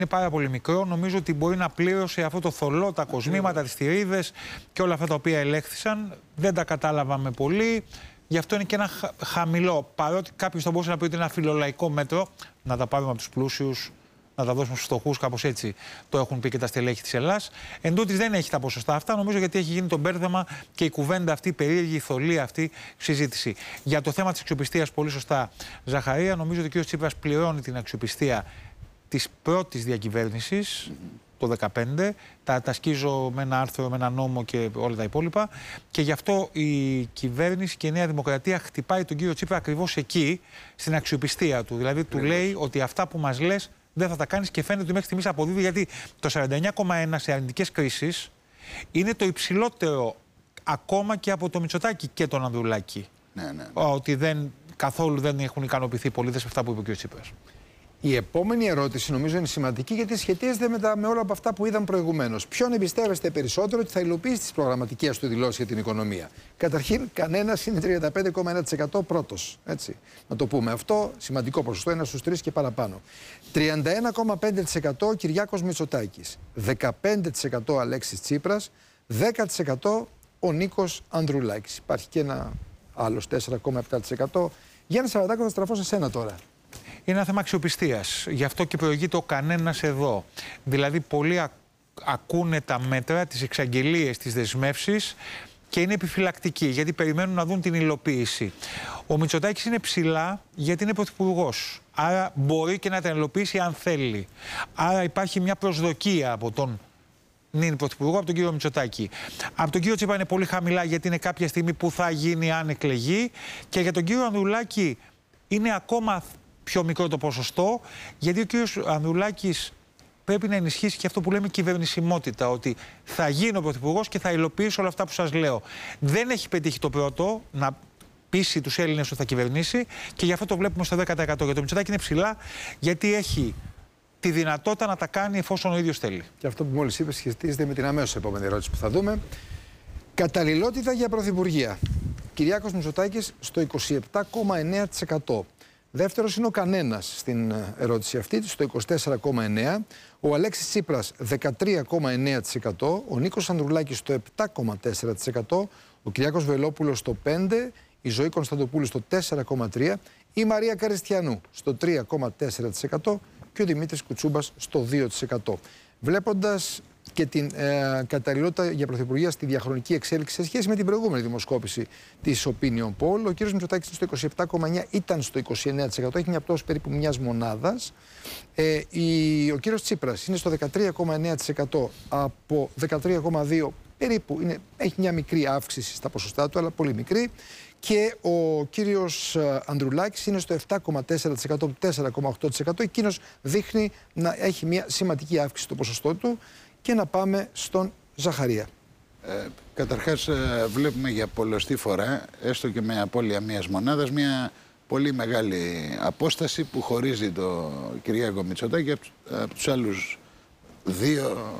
είναι πάρα πολύ μικρό. Νομίζω ότι μπορεί να πλήρωσε αυτό το θολό, τα κοσμήματα, τις θηρίδες και όλα αυτά τα οποία ελέγχθησαν. Δεν τα κατάλαβαμε πολύ. Γι' αυτό είναι και ένα χαμηλό. Παρότι κάποιος θα μπορούσε να πει ότι είναι ένα φιλολαϊκό μέτρο, να τα πάρουμε από τους πλούσιους, να τα δώσουμε στους φτωχούς, κάπως έτσι το έχουν πει και τα στελέχη της Ελλάς. Εν τούτης δεν έχει τα ποσοστά αυτά, νομίζω, γιατί έχει γίνει το μπέρδεμα και η κουβέντα αυτή, η περίεργη, η θολή αυτή συζήτηση. Για το θέμα της αξιοπιστίας, πολύ σωστά, Ζαχαρία, νομίζω ότι ο κ. Τσίπρας πληρώνει την αξιοπιστία της πρώτης διακυβέρνησης, το 2015, τα σκίζω με ένα άρθρο, με ένα νόμο και όλα τα υπόλοιπα. Και γι' αυτό η κυβέρνηση και η Νέα Δημοκρατία χτυπάει τον κύριο Τσίπρα ακριβώς εκεί, στην αξιοπιστία του. Δηλαδή του λέει ότι αυτά που μας λες δεν θα τα κάνεις, και φαίνεται ότι μέχρι στιγμής αποδίδει, γιατί το 49,1 σε αρνητικές κρίσεις είναι το υψηλότερο ακόμα και από το Μητσοτάκη και τον Ανδρουλάκη. Ναι. Ότι καθόλου δεν έχουν ικανοποιηθεί οι πολίτες με αυτά που είπε ο κ. Τσίπρας. Η επόμενη ερώτηση νομίζω είναι σημαντική, γιατί σχετίζεται με όλα από αυτά που είδαμε προηγουμένως. Ποιον εμπιστεύεστε περισσότερο ότι θα υλοποιήσει τις προγραμματικές του δηλώσεις για την οικονομία? Καταρχήν, κανένας είναι 35,1% πρώτος. Έτσι. Να το πούμε αυτό, σημαντικό ποσοστό, 1 στους 3 και παραπάνω. 31,5% Κυριάκος Μητσοτάκης. 15% Αλέξης Τσίπρας. 10% ο Νίκος Ανδρουλάκης. Υπάρχει και ένα άλλος 4,7%. Γιάννη Σαραντάκο, θα στραφώ σε σένα τώρα. Είναι ένα θέμα αξιοπιστίας. Γι' αυτό και προηγείται ο κανένας εδώ. Δηλαδή, πολλοί ακούνε τα μέτρα, τις εξαγγελίες, τις δεσμεύσεις και είναι επιφυλακτικοί, γιατί περιμένουν να δουν την υλοποίηση. Ο Μητσοτάκης είναι ψηλά γιατί είναι πρωθυπουργός. Άρα μπορεί και να την υλοποιήσει αν θέλει. Άρα υπάρχει μια προσδοκία από τον νυν πρωθυπουργό, από τον κύριο Μητσοτάκη. Από τον κύριο Τσίπρα είναι πολύ χαμηλά, γιατί είναι κάποια στιγμή που θα γίνει αν εκλεγεί. Και για τον κύριο Ανδρουλάκη είναι ακόμα πιο μικρό το ποσοστό, γιατί ο κύριος Ανδρουλάκης πρέπει να ενισχύσει και αυτό που λέμε κυβερνησιμότητα, ότι θα γίνει ο πρωθυπουργός και θα υλοποιήσει όλα αυτά που σας λέω. Δεν έχει πετύχει το πρώτο, να πείσει τους Έλληνες ότι θα κυβερνήσει, και γι' αυτό το βλέπουμε στο 10%. Για το Μητσοτάκη είναι ψηλά, γιατί έχει τη δυνατότητα να τα κάνει εφόσον ο ίδιος θέλει. Και αυτό που μόλις είπες σχετίζεται με την αμέσως επόμενη ερώτηση που θα δούμε. Καταλληλότητα για πρωθυπουργία. Κυριάκος Μητσοτάκης στο 27,9%. Δεύτερος είναι ο κανένας στην ερώτηση αυτή, στο 24,9%. Ο Αλέξης Τσίπρας 13,9%. Ο Νίκος Ανδρουλάκης στο 7,4%. Ο Κυριάκος Βελόπουλος στο 5%. Η Ζωή Κωνσταντοπούλου στο 4,3%. Η Μαρία Καριστιανού στο 3,4%. Και ο Δημήτρης Κουτσούμπας στο 2%. Βλέποντας και την καταλληλότητα για πρωθυπουργία στη διαχρονική εξέλιξη σε σχέση με την προηγούμενη δημοσκόπηση της Opinion Poll, ο κύριος Μητσοτάκης στο 27,9%, ήταν στο 29%, έχει μια πτώση περίπου μιας μονάδας. Ο κύριος Τσίπρας είναι στο 13,9% από 13,2%, περίπου έχει μια μικρή αύξηση στα ποσοστά του, αλλά πολύ μικρή. Και ο κύριος Ανδρουλάκης είναι στο 7,4% από 4,8%. Εκείνος δείχνει να έχει μια σημαντική αύξηση στο ποσοστό του. Και να πάμε στον Ζαχαρία. Καταρχάς βλέπουμε για πολλοστή φορά, έστω και με απώλεια μιας μονάδας, μια πολύ μεγάλη απόσταση που χωρίζει το Κυριάκο Μητσοτάκη από τους άλλους δύο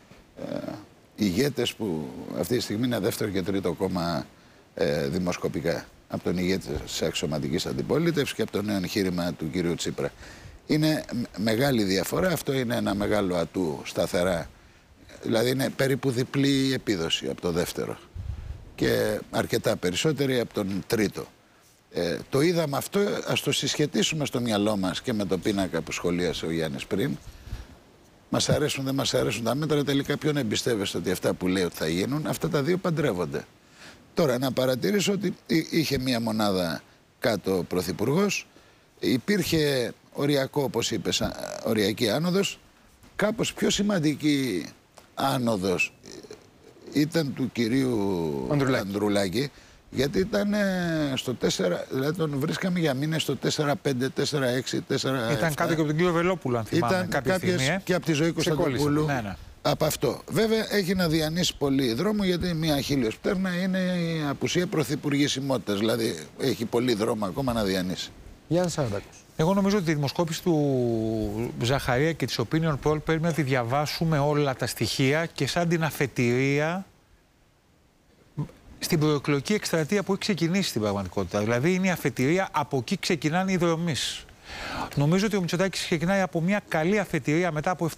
ηγέτες που αυτή τη στιγμή είναι δεύτερο και τρίτο κόμμα δημοσκοπικά. Από τον ηγέτη της αξιωματικής αντιπολίτευσης και από το νέο εγχείρημα του κυρίου Τσίπρα. Είναι μεγάλη διαφορά, αυτό είναι ένα μεγάλο ατού σταθερά. Δηλαδή είναι περίπου διπλή επίδοση από το δεύτερο και αρκετά περισσότερη από τον τρίτο. Το είδαμε αυτό, ας το συσχετίσουμε στο μυαλό μας και με το πίνακα που σχολίασε ο Γιάννης πριν. Μας αρέσουν, δεν μας αρέσουν τα μέτρα, τελικά ποιον εμπιστεύεστε ότι αυτά που λέει ότι θα γίνουν? Αυτά τα δύο παντρεύονται. Τώρα να παρατηρήσω ότι είχε μία μονάδα κάτω ο πρωθυπουργός, υπήρχε οριακό, όπως είπες, οριακή άνοδος. Κάπως πιο σημαντική άνοδος ήταν του κυρίου Ανδρουλάκη, γιατί ήταν στο 4, δηλαδή τον βρίσκαμε για μήνες στο 4-5, 4-6, 4-7. Ήταν κάτω και από τον κύριο Βελόπουλο, αν θυμάμαι. Ήταν κάποια στιγμή, και από τη Ζωή Κωνσταντοπούλου. Ναι. Από αυτό. Βέβαια έχει να διανύσει πολύ δρόμο, γιατί μια χίλιος πτέρνα είναι η απουσία πρωθυπουργησιμότητας. Δηλαδή έχει πολύ δρόμο ακόμα να διανύσει. Γιάννη Σαραντάκος. Εγώ νομίζω ότι η δημοσκόπηση του Ζαχαρία και της Opinion Poll πρέπει να τη διαβάσουμε όλα τα στοιχεία και σαν την αφετηρία στην προεκλογική εκστρατεία που έχει ξεκινήσει στην πραγματικότητα. Δηλαδή είναι η αφετηρία, από εκεί ξεκινάνε οι δρομείς. Νομίζω ότι ο Μητσοτάκης ξεκινάει από μια καλή αφετηρία μετά από